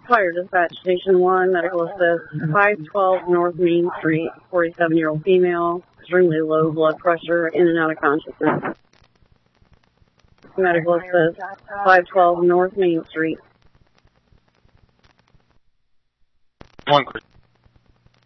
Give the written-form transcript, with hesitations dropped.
Fire Dispatch Station 1, medical assist, 512 North Main Street, 47-year-old female, extremely low blood pressure, in and out of consciousness. Medical assist, 512 North Main Street. 1, Chris.